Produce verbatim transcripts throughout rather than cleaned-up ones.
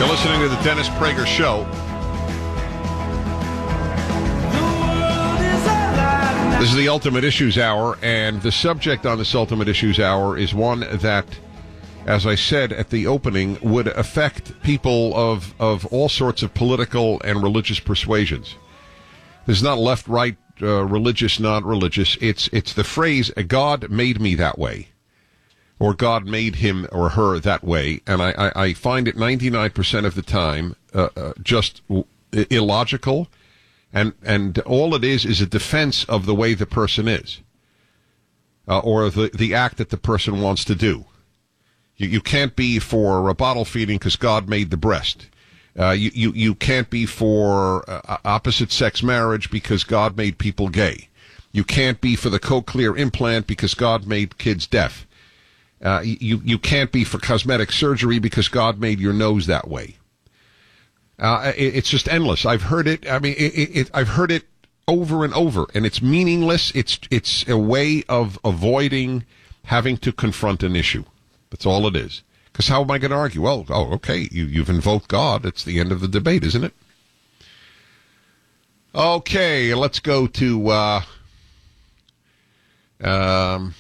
You're listening to the Dennis Prager Show. This is the Ultimate Issues Hour, and the subject on this Ultimate Issues Hour is one that, as I said at the opening, would affect people of, of all sorts of political and religious persuasions. There's not left, right, uh, religious, not religious. It's, it's the phrase, God made me that way, or God made him or her that way, and I, I, I find it ninety-nine percent of the time uh, uh, just w- illogical, and, and all it is is a defense of the way the person is, uh, or the, the act that the person wants to do. You, you can't be for a bottle feeding because God made the breast. Uh, you, you, you can't be for uh, opposite-sex marriage because God made people gay. You can't be for the cochlear implant because God made kids deaf. Uh, you, you can't be for cosmetic surgery because God made your nose that way. Uh, it, it's just endless. I've heard it. I mean, it, it, I've heard it over and over, and it's meaningless. It's, it's a way of avoiding having to confront an issue. That's all it is. Because how am I going to argue? Well, oh, okay, you, you've invoked God. It's the end of the debate, isn't it? Okay, let's go to, uh, um,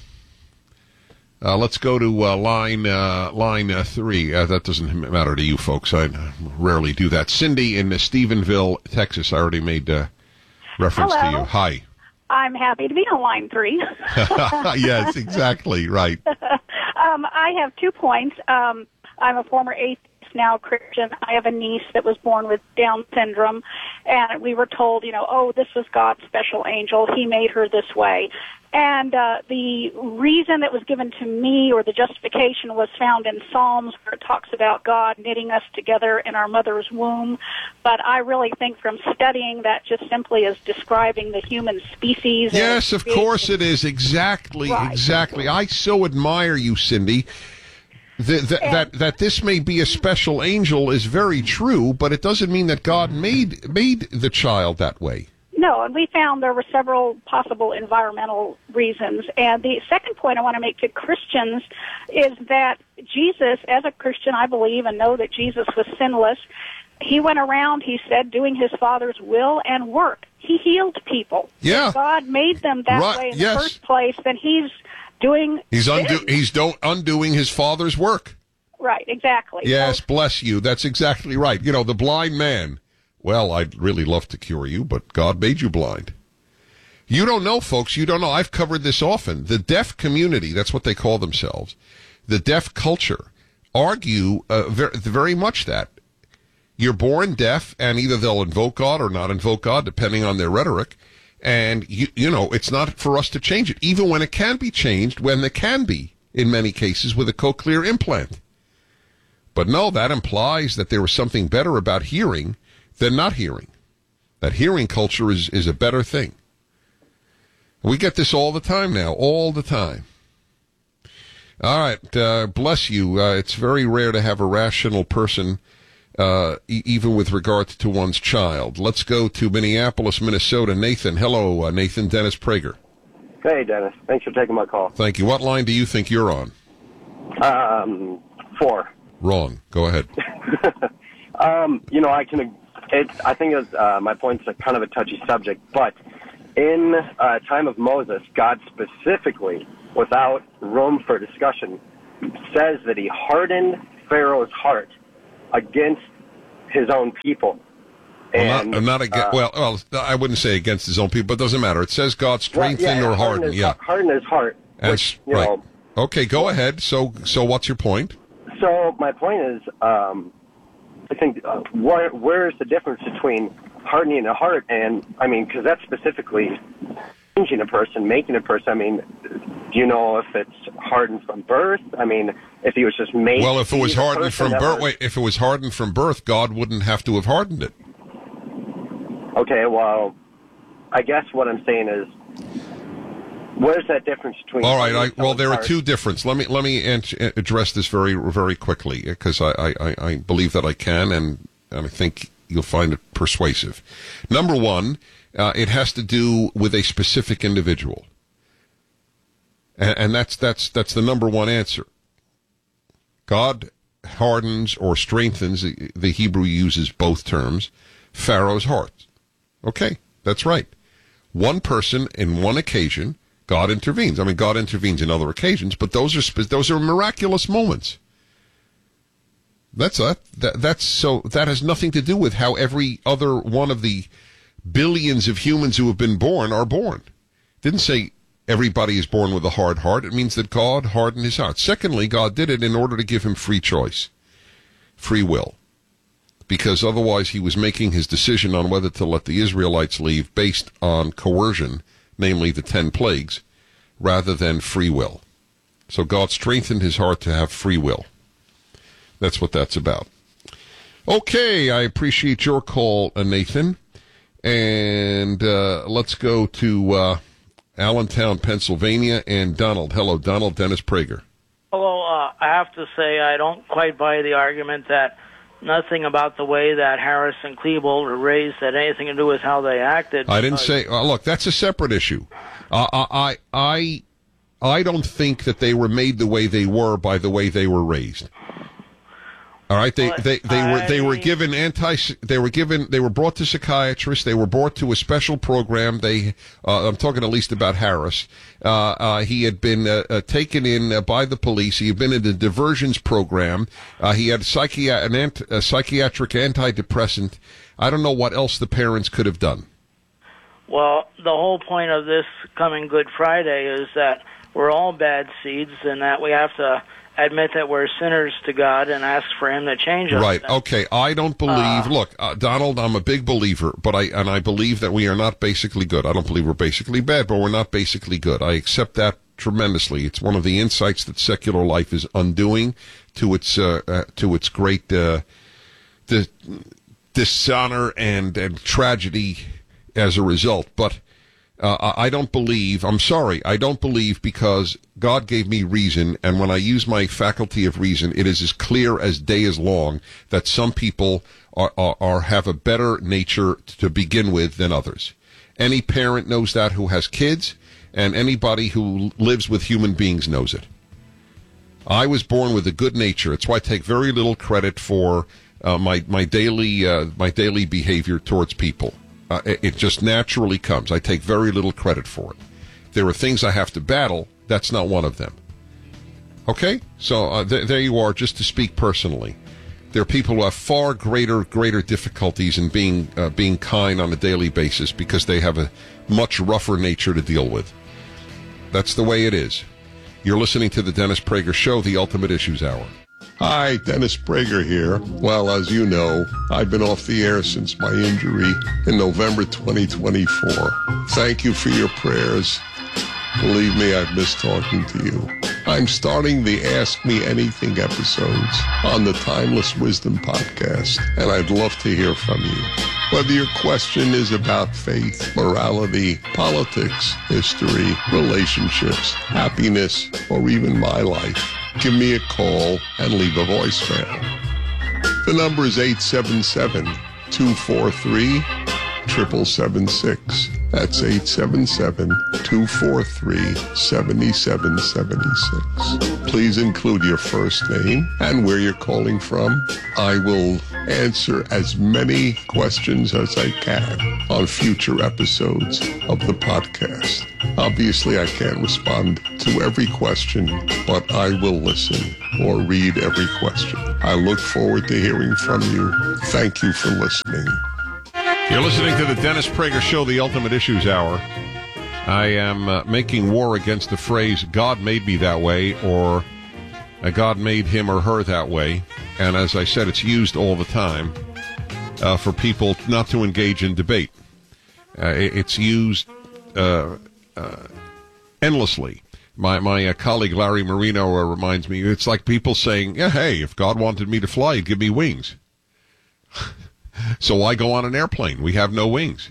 uh, let's go to, uh, line, uh, line, uh, three. Uh, that doesn't matter to you folks. I rarely do that. Cindy in Stephenville, Texas. I already made, uh, reference Hello. to you. Hi. I'm happy to be on line three. Yes, exactly, right. um, I have two points. Um, I'm a former atheist, now Christian. I have a niece that was born with Down syndrome, and we were told, you know, oh, this was God's special angel. He made her this way. And uh, the reason that was given to me, or the justification, was found in Psalms, where it talks about God knitting us together in our mother's womb. But I really think from studying that just simply is describing the human species. Yes, of course it is. Exactly, right. exactly. I so admire you, Cindy. The, the, And, that that this may be a special angel is very true, but it doesn't mean that God made made the child that way. No, and we found there were several possible environmental reasons. And the second point I want to make to Christians is that Jesus, as a Christian, I believe and know that Jesus was sinless. He went around, he said, doing his Father's will and work. He healed people. Yeah. If God made them that Right, way in yes. the first place, then he's doing... He's undo this. he's don't undoing his Father's work. Right, exactly. Yes, So, bless you. That's exactly right. You know, the blind man. Well, I'd really love to cure you, but God made you blind. You don't know, folks. You don't know. I've covered this often. The deaf community, that's what they call themselves, the deaf culture, argue uh, very, very much that. You're born deaf, and either they'll invoke God or not invoke God, depending on their rhetoric. And, you, you know, it's not for us to change it, even when it can be changed, when it can be, in many cases, with a cochlear implant. But no, that implies that there was something better about hearing than not hearing. That hearing culture is, is a better thing. We get this all the time now, all the time. All right, uh, bless you. Uh, it's very rare to have a rational person, uh, e- even with regard to one's child. Let's go to Minneapolis, Minnesota. Nathan. Hello, uh, Nathan. Dennis Prager. Hey, Dennis. Thanks for taking my call. Thank you. What line do you think you're on? Um, four. Wrong. Go ahead. um, you know, I can... It, I think it's, uh, my point's a kind of a touchy subject, but in uh, time of Moses, God specifically, without room for discussion, says that he hardened Pharaoh's heart against his own people. And, well, not, not against, uh, well, well, I wouldn't say against his own people, but it doesn't matter. It says God strengthened well, yeah, or hardened. his, Yeah, hardened his heart. And, Which, you right. know, Okay, go ahead. So, so what's your point? So my point is, um, I think, uh, where, where is the difference between hardening a heart and, I mean, because that's specifically changing a person, making a person. I mean, do you know if it's hardened from birth? I mean, if he was just made. Well, if it was to be the hardened person from that birth, was- wait, if it was hardened from birth, God wouldn't have to have hardened it. Okay, well, I guess what I'm saying is, where's that difference between? All right. I, well, there are heart? two differences. Let me let me ant- address this very very quickly because I, I, I believe that I can, and, and I think you'll find it persuasive. Number one, uh, it has to do with a specific individual, and, and that's that's that's the number one answer. God hardens or strengthens, the Hebrew uses both terms, Pharaoh's heart. Okay, that's right. One person in one occasion, God intervenes. I mean, God intervenes in other occasions, but those are those are miraculous moments. That's a, that, that's so that has nothing to do with how every other one of the billions of humans who have been born are born. It didn't say everybody is born with a hard heart. It means that God hardened his heart. Secondly, God did it in order to give him free choice, free will, because otherwise he was making his decision on whether to let the Israelites leave based on coercion, namely the ten plagues, rather than free will. So God strengthened his heart to have free will. That's what that's about. Okay, I appreciate your call, Nathan. And uh, let's go to uh, Allentown, Pennsylvania, and Donald. Hello, Donald. Dennis Prager. Hello. Uh, I have to say I don't quite buy the argument that nothing about the way that Harris and Klebold were raised had anything to do with how they acted. I didn't say. Uh, look, that's a separate issue. Uh, I, I, I don't think that they were made the way they were by the way they were raised. All right, they, they, they I, were they were given anti they were given they were brought to psychiatrists. They were brought to a special program. They uh, I'm talking at least about Harris. Uh, uh, he had been uh, uh, taken in uh, by the police. He had been in the diversions program. Uh, he had psychi- an ant- a psychiatric antidepressant. I don't know what else the parents could have done. Well, the whole point of this coming Good Friday is that we're all bad seeds, and that we have to admit that we're sinners to God and ask for him to change us. Right. Okay. I don't believe. Uh, look, uh, Donald, I'm a big believer, but I and I believe that we are not basically good. I don't believe we're basically bad, but we're not basically good. I accept that tremendously. It's one of the insights that secular life is undoing to its uh, uh, to its great uh, dis- dishonor and and tragedy as a result. But Uh, I don't believe, I'm sorry, I don't believe because God gave me reason, and when I use my faculty of reason, it is as clear as day is long that some people are, are, are have a better nature to begin with than others. Any parent knows that who has kids, and anybody who lives with human beings knows it. I was born with a good nature. It's why I take very little credit for uh, my, my daily uh, my daily behavior towards people. Uh, it just naturally comes. I take very little credit for it. There are things I have to battle. That's not one of them. Okay? So uh, th- there you are, just to speak personally. There are people who have far greater, greater difficulties in being uh, being kind on a daily basis because they have a much rougher nature to deal with. That's the way it is. You're listening to the Dennis Prager Show, the Ultimate Issues Hour. Hi, Dennis Prager here. Well, as you know, I've been off the air since my injury in November twenty twenty-four. Thank you for your prayers. Believe me, I've missed talking to you. I'm starting the Ask Me Anything episodes on the Timeless Wisdom podcast, and I'd love to hear from you. Whether your question is about faith, morality, politics, history, relationships, happiness, or even my life, give me a call and leave a voicemail. The number is eight seven seven, two four three, seven seven seven six. That's eight seven seven, two four three, seven seven seven six. Please include your first name and where you're calling from. I will answer as many questions as I can on future episodes of the podcast. Obviously, I can't respond to every question, but I will listen or read every question. I look forward to hearing from you. Thank you for listening. You're listening to the Dennis Prager Show, the Ultimate Issues Hour. I am uh, making war against the phrase, God made me that way, or uh, God made him or her that way. And as I said, it's used all the time uh, for people not to engage in debate. Uh, it's used uh, uh, endlessly. My my uh, colleague Larry Marino uh, reminds me, it's like people saying, yeah, hey, if God wanted me to fly, he'd give me wings. So why go on an airplane? We have no wings.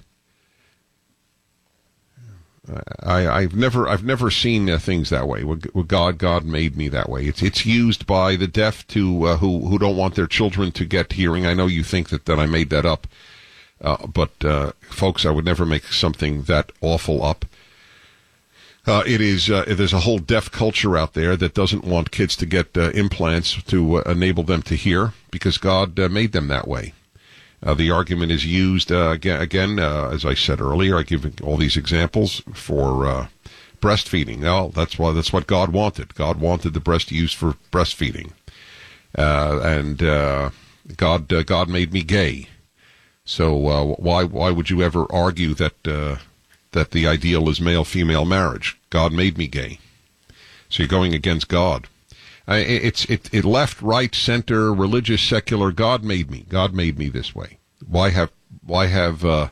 I, I've never, I've never seen uh, things that way. With, with God, God made me that way. It's, it's used by the deaf to uh, who, who don't want their children to get hearing. I know you think that, that I made that up, uh, but uh, folks, I would never make something that awful up. Uh, it is. Uh, there's a whole deaf culture out there that doesn't want kids to get uh, implants to uh, enable them to hear because God uh, made them that way. Uh, the argument is used uh, again. Again, uh, as I said earlier, I give all these examples for uh, breastfeeding. Well, that's why that's what God wanted. God wanted the breast used for breastfeeding, uh, and uh, God uh, God made me gay. So uh, why why would you ever argue that? Uh, that the ideal is male-female marriage? God made me gay. So you're going against God. I, it's it, it left, right, center, religious, secular. God made me. God made me this way. Why have why have uh,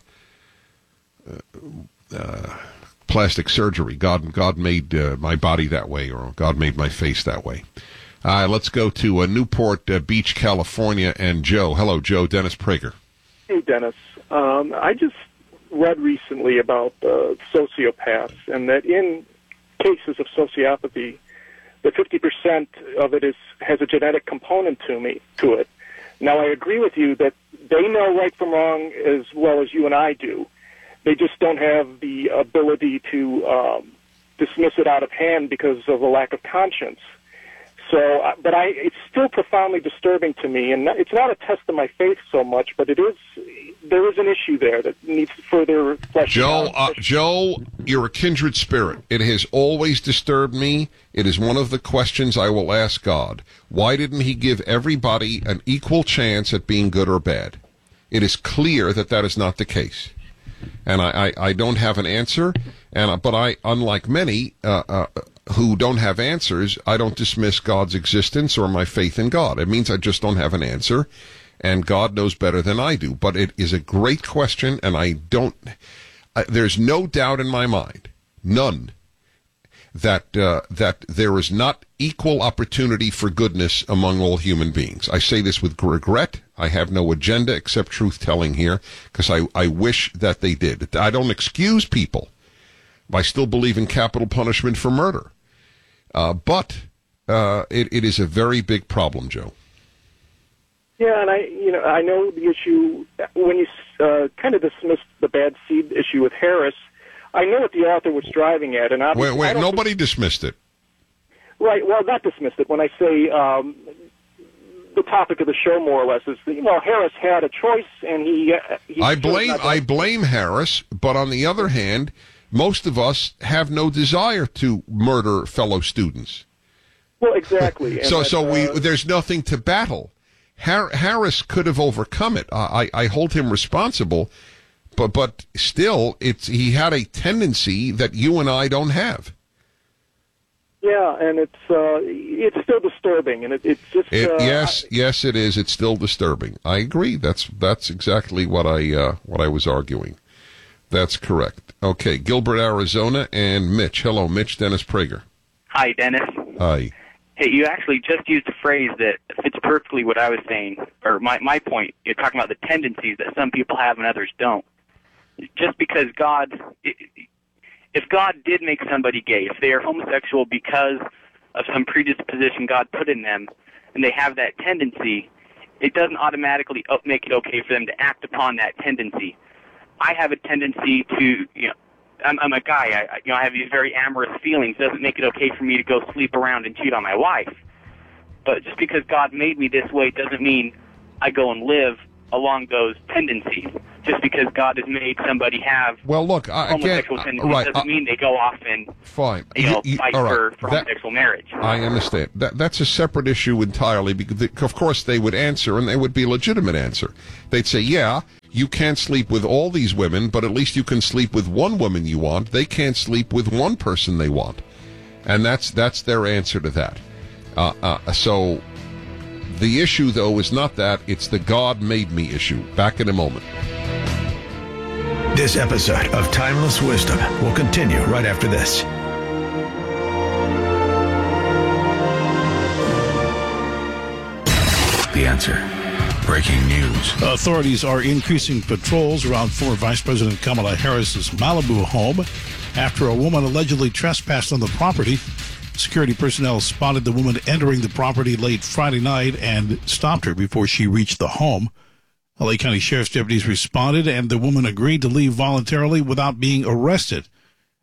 uh, plastic surgery? God God made uh, my body that way, or God made my face that way. Uh, let's go to uh, Newport uh, Beach, California, and Joe. Hello, Joe. Dennis Prager. Hey, Dennis. Um, I just read recently about uh, sociopaths, and that in cases of sociopathy, the fifty percent of it is has a genetic component to me to it. Now, I agree with you that they know right from wrong as well as you and I do. They just don't have the ability to um, dismiss it out of hand because of a lack of conscience. So, uh, but I, it's still profoundly disturbing to me, and it's not a test of my faith so much, but it is. There is an issue there that needs further fleshing Joe, out. uh, Joe, you're a kindred spirit. It has always disturbed me. It is one of the questions I will ask God. Why didn't he give everybody an equal chance at being good or bad? It is clear that that is not the case. And I, I, I don't have an answer, and but I, unlike many uh, uh, who don't have answers, I don't dismiss God's existence or my faith in God. It means I just don't have an answer, and God knows better than I do. But it is a great question, and I don't. Uh, there's no doubt in my mind, none, that uh, that there is not equal opportunity for goodness among all human beings. I say this with regret. I have no agenda except truth-telling here, because I, I wish that they did. I don't excuse people. I still believe in capital punishment for murder. Uh, but uh, it, it is a very big problem, Joe. Yeah, and I, you know, I know the issue when you uh, kind of dismissed the bad seed issue with Harris. I know what the author was driving at, and wait, wait, nobody think, dismissed it. Right. Well, not dismissed it. When I say um, the topic of the show, more or less, is you know Harris had a choice, and he. Uh, he I blame I blame Harris, but on the other hand, most of us have no desire to murder fellow students. Well, exactly. so, so uh, we there's nothing to battle. Har- Harris could have overcome it. I, I hold him responsible, but but still, it's he had a tendency that you and I don't have. Yeah, and it's uh, it's still disturbing, and it, it's just it, uh, yes, I, yes, it is. It's still disturbing. I agree. That's that's exactly what I uh, what I was arguing. That's correct. Okay, Gilbert, Arizona, and Mitch. Hello, Mitch. Dennis Prager. Hi, Dennis. Hi. Hey, you actually just used a phrase that fits perfectly what I was saying, or my my point. You're talking about the tendencies that some people have and others don't. Just because God, if God did make somebody gay, if they are homosexual because of some predisposition God put in them, and they have that tendency, it doesn't automatically make it okay for them to act upon that tendency. I have a tendency to, you know, I'm, I'm a guy. I, you know, I have these very amorous feelings. It doesn't make it okay for me to go sleep around and cheat on my wife. But just because God made me this way doesn't mean I go and live along those tendencies. Just because God has made somebody have well, look, uh, homosexual again, tendencies uh, right, doesn't uh, mean they go off and fine. you know you, you, fight right. for, for that, homosexual marriage. I understand. That that's a separate issue entirely. Because they, of course they would answer, and they would be a legitimate answer. They'd say, "Yeah, you can't sleep with all these women, but at least you can sleep with one woman you want. They can't sleep with one person they want," and that's that's their answer to that. Uh, uh, so. The issue, though, is not that. It's the God made me issue. Back in a moment. This episode of Timeless Wisdom will continue right after this. The Answer. Breaking news. Authorities are increasing patrols around former Vice President Kamala Harris's Malibu home after a woman allegedly trespassed on the property. Security personnel spotted the woman entering the property late Friday night and stopped her before she reached the home. L A County Sheriff's deputies responded, and the woman agreed to leave voluntarily without being arrested.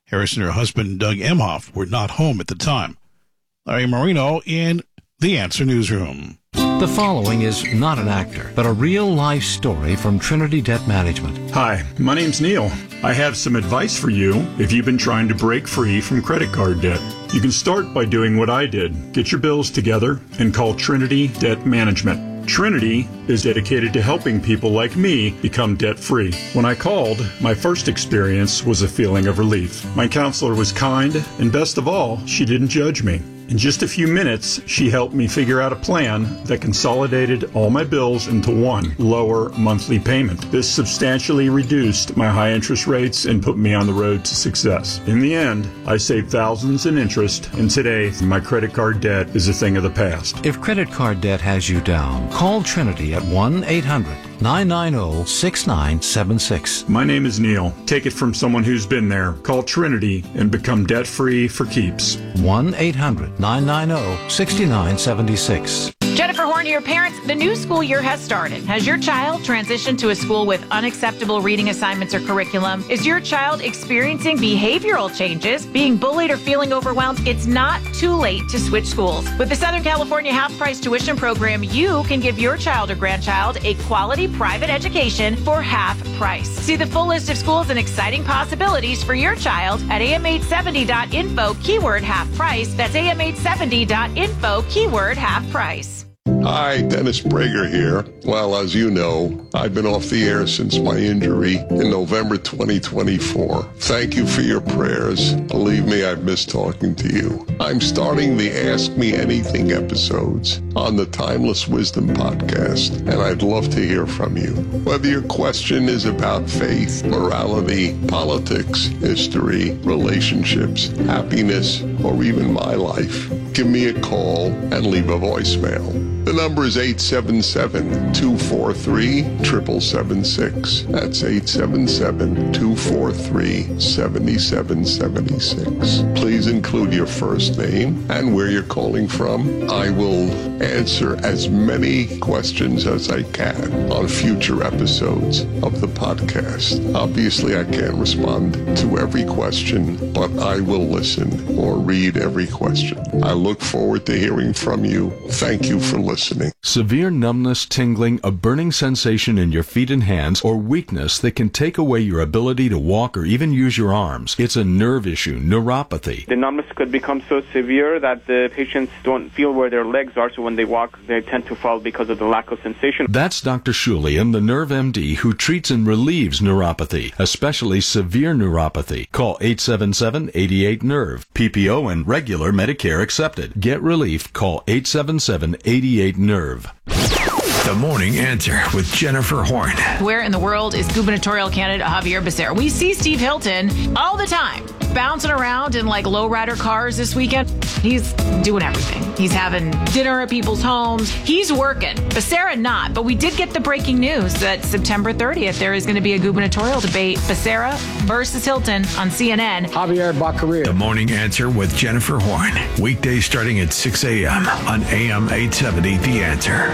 Harris and her husband, Doug Emhoff, were not home at the time. Larry Marino in The Answer Newsroom. The following is not an actor, but a real-life story from Trinity Debt Management. Hi, my name's Neil. I have some advice for you if you've been trying to break free from credit card debt. You can start by doing what I did. Get your bills together and call Trinity Debt Management. Trinity is dedicated to helping people like me become debt-free. When I called, my first experience was a feeling of relief. My counselor was kind, and best of all, she didn't judge me. In just a few minutes, she helped me figure out a plan that consolidated all my bills into one lower monthly payment. This substantially reduced my high interest rates and put me on the road to success. In the end, I saved thousands in interest, and today, my credit card debt is a thing of the past. If credit card debt has you down, call Trinity at one eight hundred nine nine zero six nine seven six. My name is Neil. Take it from someone who's been there. Call Trinity and become debt-free for keeps. one eight hundred nine nine zero six nine seven six. Jennifer Horn here. Parents, the new school year has started. Has your child transitioned to a school with unacceptable reading assignments or curriculum? Is your child experiencing behavioral changes, being bullied, or feeling overwhelmed? It's not too late to switch schools. With the Southern California half-price tuition program, you can give your child or grandchild a quality private education for half price. See the full list of schools and exciting possibilities for your child at A M eight seventy dot info, keyword half price. That's A M eight seventy dot info, keyword half price. Hi, Dennis Prager here. Well, as you know, I've been off the air since my injury in November twenty twenty-four. Thank you for your prayers. Believe me, I've missed talking to you. I'm starting the Ask Me Anything episodes on the Timeless Wisdom podcast, and I'd love to hear from you. Whether your question is about faith, morality, politics, history, relationships, happiness, or even my life, give me a call and leave a voicemail. The number is eight seven seven, two four three, seven seven seven six. That's eight seven seven, two four three, seven seven seven six. Please include your first name and where you're calling from. I will answer as many questions as I can on future episodes of the podcast. Obviously, I can't respond to every question, but I will listen or read every question. I look forward to hearing from you. Thank you for listening. Severe numbness, tingling, a burning sensation in your feet and hands, or weakness that can take away your ability to walk or even use your arms. It's a nerve issue, neuropathy. The numbness could become so severe that the patients don't feel where their legs are, so when they walk, they tend to fall because of the lack of sensation. That's Doctor Shulian, the Nerve M D, who treats and relieves neuropathy, especially severe neuropathy. Call eight seven seven, eight eight, nerve. P P O and regular Medicare accepted. Get relief. Call eight seven seven, eight eight, nerve. The Morning Answer with Jennifer Horn. Where in the world is gubernatorial candidate Javier Becerra? We see Steve Hilton all the time, bouncing around in like lowrider cars this weekend. He's doing everything. He's having dinner at people's homes. He's working. Becerra not, but we did get the breaking news that September thirtieth, there is going to be a gubernatorial debate, Becerra versus Hilton on C N N. Javier Baccaria. The Morning Answer with Jennifer Horn. Weekdays starting at six a.m. on A M eight seventy, The Answer.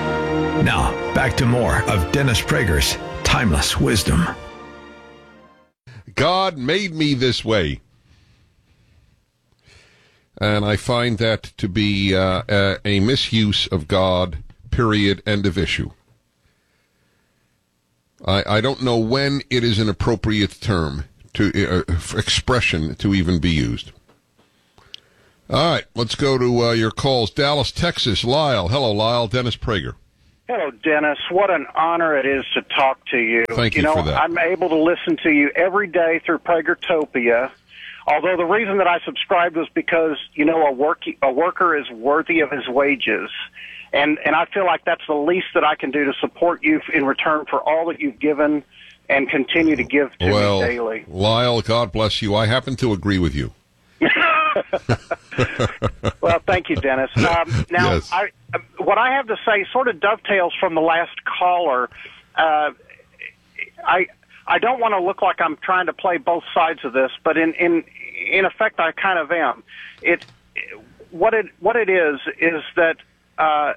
Now, back to more of Dennis Prager's Timeless Wisdom. God made me this way. And I find that to be uh, a, a misuse of God, period, end of issue. I, I don't know when it is an appropriate term, to uh, expression to even be used. All right, let's go to uh, your calls. Dallas, Texas, Lyle. Hello, Lyle. Dennis Prager. Hello, Dennis. What an honor it is to talk to you. Thank you, you know, for that. I'm able to listen to you every day through Pragertopia. Although the reason that I subscribed was because, you know, a work a worker is worthy of his wages. And and I feel like that's the least that I can do to support you in return for all that you've given and continue to give to well, me daily. Lyle, God bless you. I happen to agree with you. Well, thank you, Dennis. Um, now, yes. I, what I have to say sort of dovetails from the last caller. Uh, I I don't want to look like I'm trying to play both sides of this, but in in in effect, I kind of am. It what it what it is is that uh,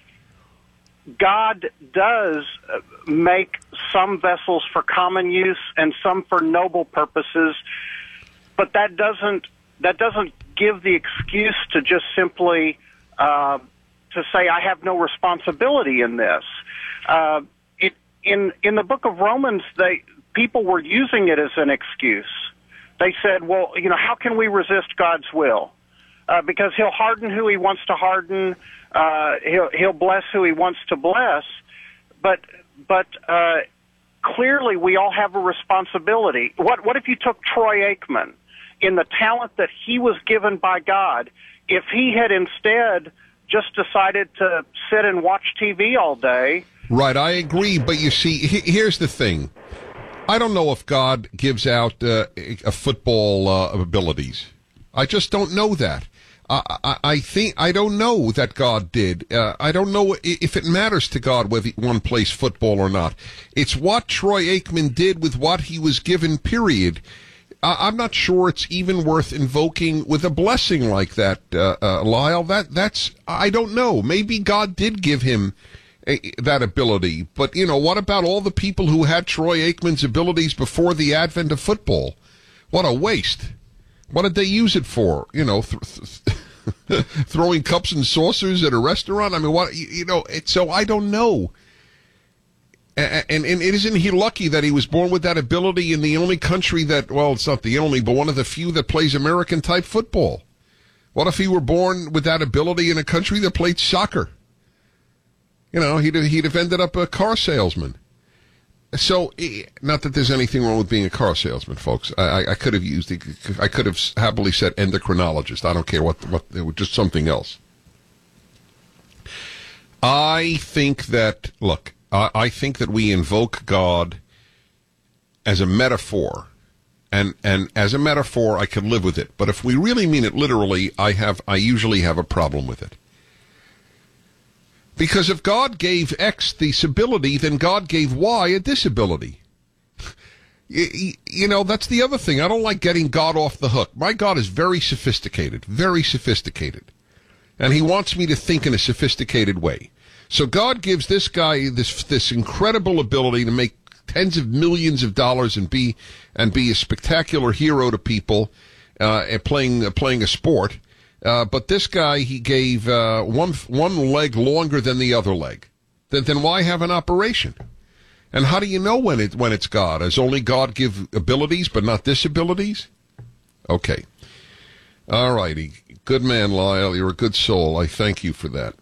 God does make some vessels for common use and some for noble purposes. but that doesn't that doesn't give the excuse to just simply uh, to say I have no responsibility in this. Uh, it in in the book of Romans, they people were using it as an excuse. They said, well, you know, how can we resist God's will? Uh, because he'll harden who he wants to harden. Uh, he'll he'll bless who he wants to bless. But but uh, clearly, we all have a responsibility. What what if you took Troy Aikman, in the talent that he was given by God? If he had instead just decided to sit and watch T V all day, right? I agree, but you see, he, here's the thing. I don't know if God gives out uh, a football uh, abilities. I just don't know that. I, I, I think I don't know that God did. Uh, I don't know if it matters to God whether one plays football or not. It's what Troy Aikman did with what he was given, period. I, I'm not sure it's even worth invoking with a blessing like that, uh, uh, Lyle. That that's I don't know. Maybe God did give him a, that ability. But, you know, what about all the people who had Troy Aikman's abilities before the advent of football? What a waste. What did they use it for? You know, th- th- throwing cups and saucers at a restaurant? I mean, what, you, you know, it, so I don't know. And, and, and isn't he lucky that he was born with that ability in the only country that, well, it's not the only, but one of the few that plays American-type football? What if he were born with that ability in a country that played soccer? You know, he'd, he'd have ended up a car salesman. So, not that there's anything wrong with being a car salesman, folks. I, I could have used, I could have happily said endocrinologist. I don't care what, what, it was just something else. I think that, look, I, I think that we invoke God as a metaphor, and and as a metaphor, I can live with it. But if we really mean it literally, I have, I usually have a problem with it. Because if God gave X this ability, then God gave Y a disability. You, you know, that's the other thing. I don't like getting God off the hook. My God is very sophisticated, very sophisticated. And he wants me to think in a sophisticated way. So God gives this guy this this incredible ability to make tens of millions of dollars and be and be a spectacular hero to people uh, and playing uh, playing a sport. Uh, but this guy, he gave uh, one one leg longer than the other leg. Then, then why have an operation? And how do you know when it when it's God? Does only God give abilities but not disabilities? Okay. All righty. Good man, Lyle. You're a good soul. I thank you for that.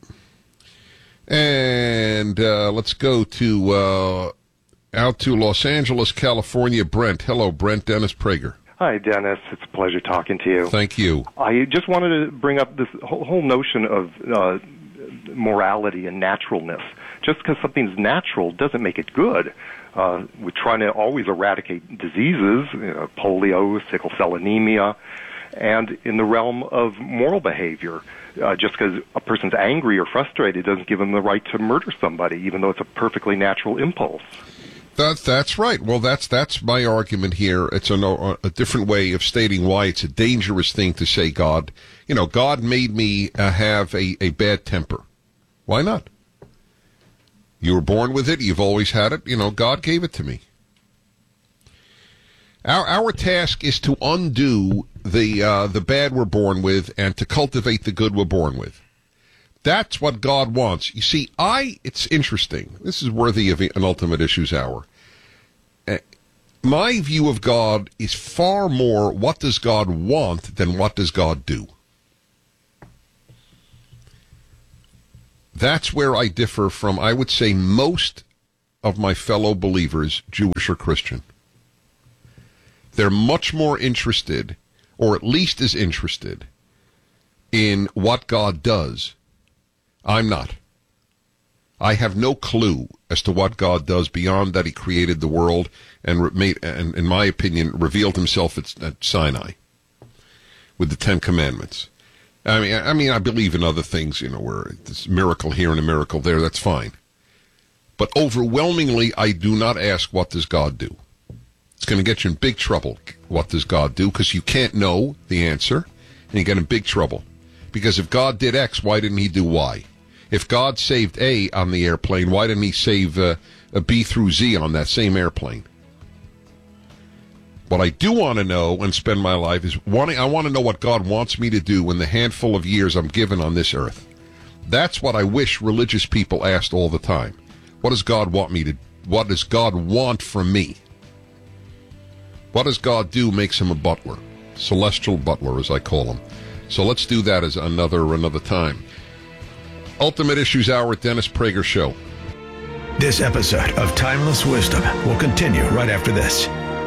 And uh, let's go to uh, out to Los Angeles, California. Brent. Hello, Brent. Dennis Prager. Hi, Dennis. It's a pleasure talking to you. Thank you. I just wanted to bring up this whole, whole notion of uh, morality and naturalness. Just because something's natural doesn't make it good. Uh, we're trying to always eradicate diseases, you know, polio, sickle cell anemia, and in the realm of moral behavior, uh, just because a person's angry or frustrated doesn't give them the right to murder somebody, even though it's a perfectly natural impulse. That, that's right. Well, that's that's my argument here. It's a, a different way of stating why it's a dangerous thing to say God. You know, God made me uh, have a, a bad temper. Why not? You were born with it. You've always had it. You know, God gave it to me. Our our task is to undo the uh, the bad we're born with and to cultivate the good we're born with. That's what God wants. You see, I, it's interesting. This is worthy of an Ultimate Issues Hour. Uh, my view of God is far more what does God want than what does God do. That's where I differ from, I would say, most of my fellow believers, Jewish or Christian. They're much more interested, or at least as interested, in what God does. I'm not. I have no clue as to what God does beyond that he created the world and made, and in my opinion, revealed himself at, at Sinai with the Ten Commandments. I mean, I mean, I believe in other things, you know, where this miracle here and a miracle there, that's fine. But overwhelmingly, I do not ask, what does God do? It's going to get you in big trouble. What does God do? Because you can't know the answer, and you get in big trouble. Because if God did X, why didn't he do Y? If God saved A on the airplane, why didn't he save uh, a B through Z on that same airplane? What I do want to know and spend my life is wanting, I want to know what God wants me to do in the handful of years I'm given on this earth. That's what I wish religious people asked all the time. What does God want me to, what does God want from me? What does God do makes him a butler, celestial butler, as I call him. So let's do that as another another time. Ultimate Issues Hour with Dennis Prager Show. This episode of Timeless Wisdom will continue right after this.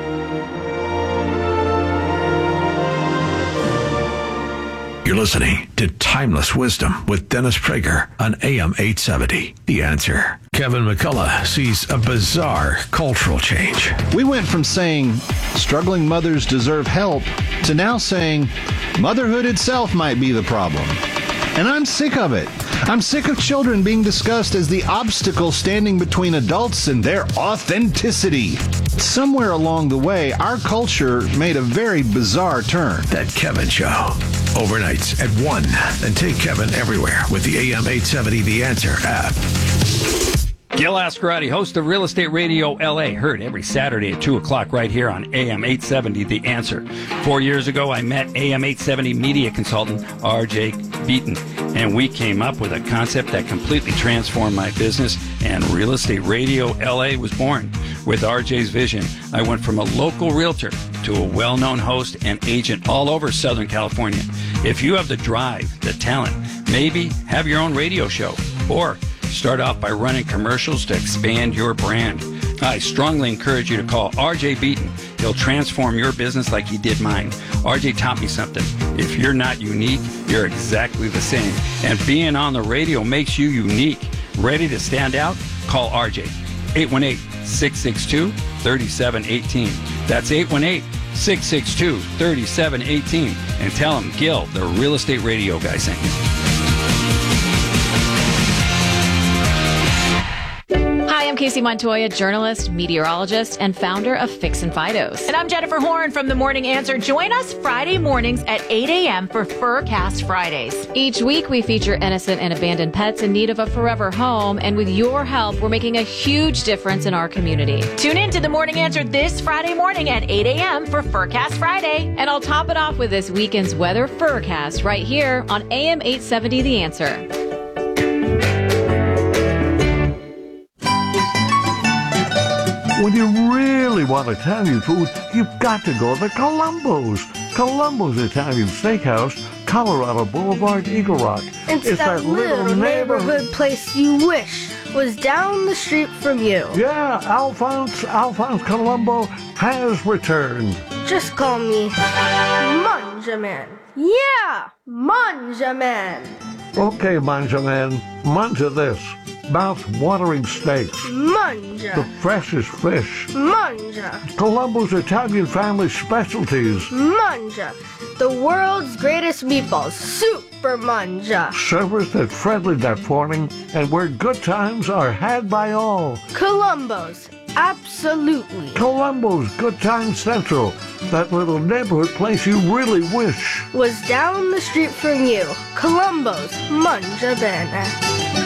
You're listening to Timeless Wisdom with Dennis Prager on A M eight seventy. The Answer. Kevin McCullough sees a bizarre cultural change. We went from saying struggling mothers deserve help to now saying motherhood itself might be the problem. And I'm sick of it. I'm sick of children being discussed as the obstacle standing between adults and their authenticity. Somewhere along the way, our culture made a very bizarre turn. That Kevin Show. Overnights at one. And take Kevin everywhere with the A M eight seventy The Answer app. Gil Ascarati, host of Real Estate Radio L A, heard every Saturday at two o'clock right here on A M eight seventy The Answer. Four years ago, I met A M eight seventy media consultant R J Beaton, and we came up with a concept that completely transformed my business, and Real Estate Radio L A was born. With R J's vision, I went from a local realtor to a well-known host and agent all over Southern California. If you have the drive, the talent, maybe have your own radio show, or start off by running commercials to expand your brand, I strongly encourage you to call R J Beaton. He'll transform your business like he did mine. R J taught me something. If you're not unique, you're exactly the same. And being on the radio makes you unique. Ready to stand out? Call R J. eight one eight, six six two, three seven one eight. That's eight one eight, six six two, three seven one eight. And tell him Gil, the Real Estate Radio guy, sent you. Hi, I'm Casey Montoya, journalist, meteorologist, and founder of Fix and Fidos. And I'm Jennifer Horn from The Morning Answer. Join us Friday mornings at eight a.m. for Furcast Fridays. Each week, we feature innocent and abandoned pets in need of a forever home. And with your help, we're making a huge difference in our community. Tune in to The Morning Answer this Friday morning at eight a.m. for Furcast Friday. And I'll top it off with this weekend's weather Furcast right here on A M eight seventy The Answer. When you really want Italian food, you've got to go to Columbo's. Columbo's Italian Steakhouse, Colorado Boulevard, Eagle Rock. It's, it's that, that little, little neighborhood, neighborhood place you wish was down the street from you. Yeah, Alphonse, Alphonse Columbo has returned. Just call me Manjaman. Yeah, Manjaman. Okay, Manjaman, manja this. Mouth-watering steaks. Manja. The freshest fish. Manja. Columbo's Italian family specialties. Manja. The world's greatest meatballs. Super Manja. Serviced at friendly that morning and where good times are had by all. Columbo's. Absolutely. Columbo's Good Time Central. That little neighborhood place you really wish was down the street from you. Columbo's Manja Bene.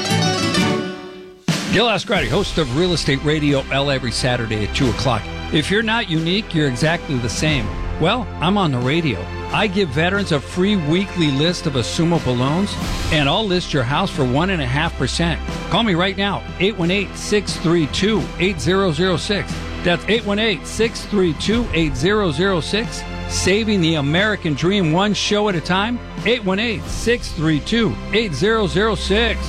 Gil Ascarati, host of Real Estate Radio L A every Saturday at two o'clock. If you're not unique, you're exactly the same. Well, I'm on the radio. I give veterans a free weekly list of assumable loans, and I'll list your house for one point five percent. Call me right now, eight one eight, six three two, eight zero zero six. That's eight one eight, six three two, eight zero zero six. Saving the American dream one show at a time, eight one eight, six three two, eight zero zero six.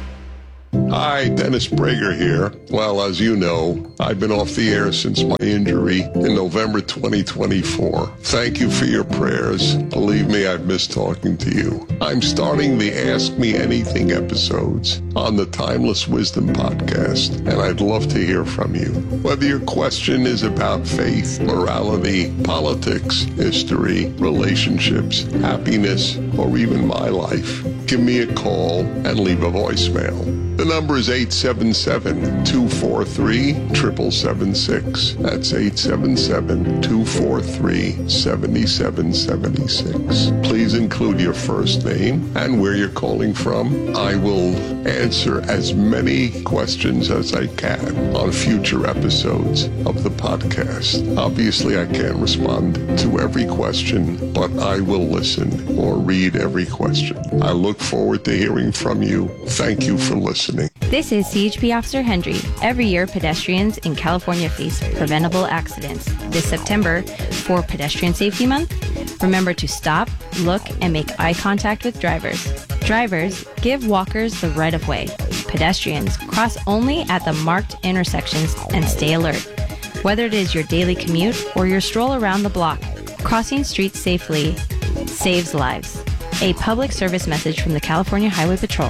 Hi, Dennis Prager here. Well, as you know, I've been off the air since my injury in November twenty twenty-four. Thank you for your prayers. Believe me, I've missed talking to you. I'm starting the Ask Me Anything episodes on the Timeless Wisdom podcast, and I'd love to hear from you. Whether your question is about faith, morality, politics, history, relationships, happiness, or even my life, give me a call and leave a voicemail. The number is eight seven seven, two four three, seven seven seven six. That's eight seven seven, two four three, seven seven seven six. Please include your first name and where you're calling from. I will answer as many questions as I can on future episodes of the podcast. Obviously, I can't respond to every question, but I will listen or read every question. I look forward to hearing from you. Thank you for listening. This is C H P Officer Hendry. Every year, pedestrians in California face preventable accidents. This September, for Pedestrian Safety Month, remember to stop, look, and make eye contact with drivers. Drivers, give walkers the right of way. Pedestrians, cross only at the marked intersections and stay alert. Whether it is your daily commute or your stroll around the block, crossing streets safely saves lives. A public service message from the California Highway Patrol.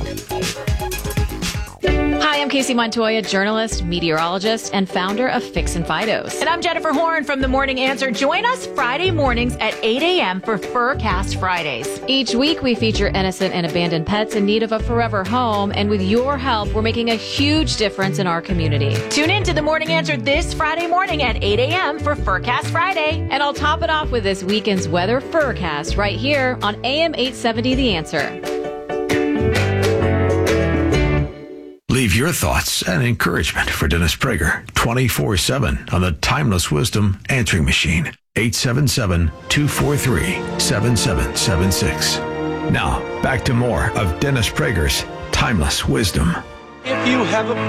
Hi, I'm Casey Montoya, journalist, meteorologist, and founder of Fix and Fidos. And I'm Jennifer Horn from The Morning Answer. Join us Friday mornings at eight a.m. for Furcast Fridays. Each week, we feature innocent and abandoned pets in need of a forever home. And with your help, we're making a huge difference in our community. Tune in to The Morning Answer this Friday morning at eight a.m. for Furcast Friday. And I'll top it off with this weekend's weather Furcast right here on A M eight seventy The Answer. Leave your thoughts and encouragement for Dennis Prager twenty-four seven on the Timeless Wisdom Answering Machine. eight seven seven, two four three, seven seven seven six. Now, back to more of Dennis Prager's Timeless Wisdom. If you have a